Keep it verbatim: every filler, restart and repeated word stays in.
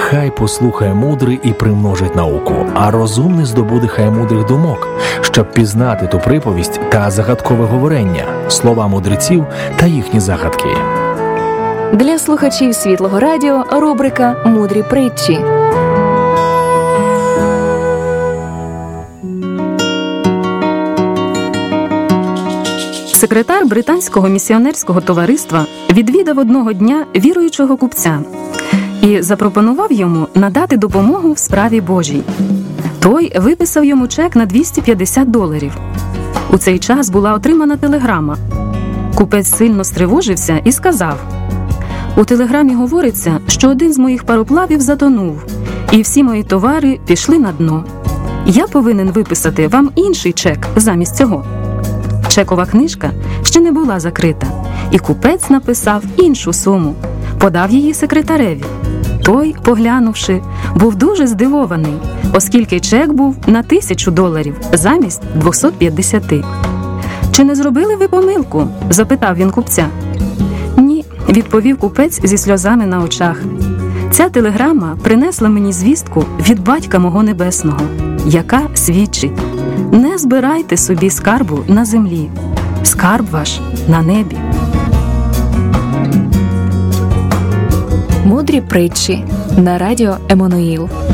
Хай послухає мудрий і примножить науку, а розумний здобуде хай мудрих думок, щоб пізнати ту приповість та загадкове говорення, слова мудреців та їхні загадки. Для слухачів Світлого радіо рубрика «Мудрі притчі». Секретар британського місіонерського товариства відвідав одного дня віруючого купця і запропонував йому надати допомогу в справі Божій. Той виписав йому чек на двісті п'ятдесят доларів. У цей час була отримана телеграма. Купець сильно стривожився і сказав: «У телеграмі говориться, що один з моїх пароплавів затонув, і всі мої товари пішли на дно. Я повинен виписати вам інший чек замість цього». Чекова книжка ще не була закрита, і купець написав іншу суму, подав її секретареві. Той, поглянувши, був дуже здивований, оскільки чек був на тисячу доларів замість двохсот п'ятдесяти. «Чи не зробили ви помилку?» – запитав він купця. «Ні», – відповів купець зі сльозами на очах. «Ця телеграма принесла мені звістку від Батька мого Небесного, яка свідчить: не збирайте собі скарбу на землі, скарб ваш на небі». Мудрі притчі на радіо Еммануїл.